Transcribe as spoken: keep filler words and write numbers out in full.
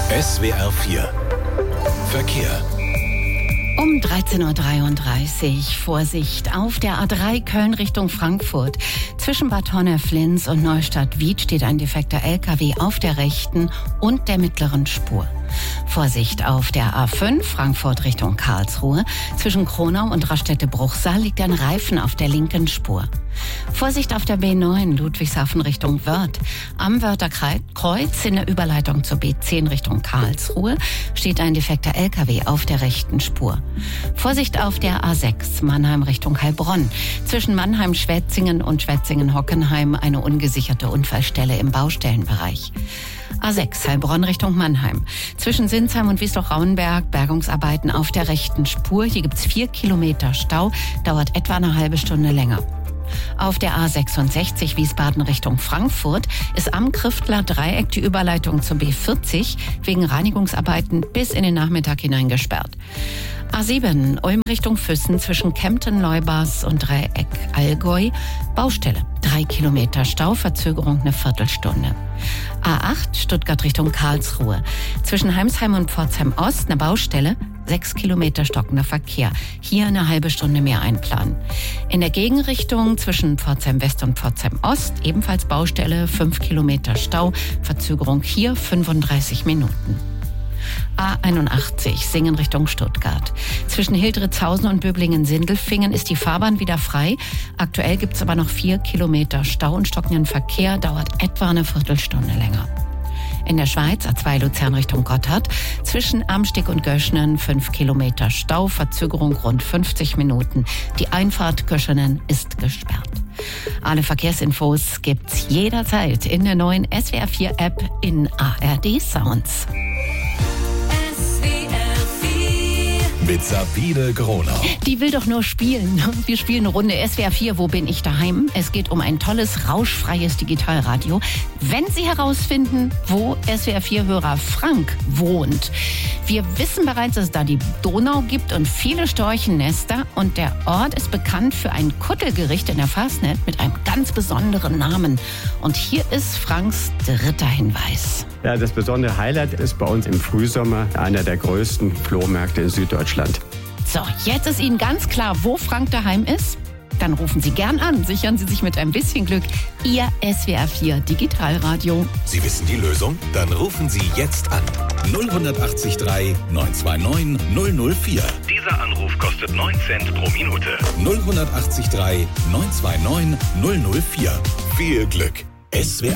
S W R vier Verkehr. Um dreizehn Uhr dreiunddreißig, Vorsicht, auf der A drei Köln Richtung Frankfurt. Zwischen Bad Honnef-Linz und Neustadt-Wied steht ein defekter L K W auf der rechten und der mittleren Spur. Vorsicht, auf der A fünf Frankfurt Richtung Karlsruhe. Zwischen Kronau und Raststätte-Bruchsal liegt ein Reifen auf der linken Spur. Vorsicht auf der B neun Ludwigshafen Richtung Wörth. Am Wörther Kreuz in der Überleitung zur B zehn Richtung Karlsruhe steht ein defekter L K W auf der rechten Spur. Vorsicht auf der A sechs Mannheim Richtung Heilbronn. Zwischen Mannheim-Schwetzingen und Schwetzingen-Hockenheim eine ungesicherte Unfallstelle im Baustellenbereich. A sechs Heilbronn Richtung Mannheim. Zwischen Sinsheim und Wiesloch-Rauenberg Bergungsarbeiten auf der rechten Spur. Hier gibt's vier Kilometer Stau, dauert etwa eine halbe Stunde länger. Auf der A sechsundsechzig Wiesbaden Richtung Frankfurt ist am Kriftler Dreieck die Überleitung zur B vierzig wegen Reinigungsarbeiten bis in den Nachmittag hinein gesperrt. A sieben Ulm Richtung Füssen zwischen Kempten-Leubas und Dreieck Allgäu. Baustelle. Drei Kilometer Stau, Verzögerung eine Viertelstunde. A acht Stuttgart Richtung Karlsruhe. Zwischen Heimsheim und Pforzheim Ost eine Baustelle. Sechs Kilometer stockender Verkehr. Hier eine halbe Stunde mehr einplanen. In der Gegenrichtung zwischen Pforzheim West und Pforzheim Ost ebenfalls Baustelle. Fünf Kilometer Stau. Verzögerung hier fünfunddreißig Minuten. A einundachtzig Singen Richtung Stuttgart. Zwischen Hildritzhausen und Böblingen-Sindelfingen ist die Fahrbahn wieder frei. Aktuell gibt es aber noch vier Kilometer Stau und stockenden Verkehr. Dauert etwa eine Viertelstunde länger. In der Schweiz A zwei Luzern Richtung Gotthard. Zwischen Amsteg und Göschenen fünf Kilometer Stau. Verzögerung rund fünfzig Minuten. Die Einfahrt Göschenen ist gesperrt. Alle Verkehrsinfos gibt's jederzeit in der neuen S W R vier App in A R D Sounds. Mit Sabine Gronau. Die will doch nur spielen. Wir spielen eine Runde S W R vier, wo bin ich daheim? Es geht um ein tolles, rauschfreies Digitalradio. Wenn Sie herausfinden, wo S W R vier-Hörer Frank wohnt. Wir wissen bereits, dass es da die Donau gibt und viele Storchennester. Und der Ort ist bekannt für ein Kuttelgericht in der Fastnet mit einem ganz besonderen Namen. Und hier ist Franks dritter Hinweis. Ja, das besondere Highlight ist bei uns im Frühsommer einer der größten Flohmärkte in Süddeutschland. So, jetzt ist Ihnen ganz klar, wo Frank daheim ist? Dann rufen Sie gern an. Sichern Sie sich mit ein bisschen Glück Ihr S W R vier Digitalradio. Sie wissen die Lösung? Dann rufen Sie jetzt an. null acht drei neun zwei neun null null vier. Dieser Anruf kostet neun Cent pro Minute. null acht drei neun zwei neun null null vier. Viel Glück. S W R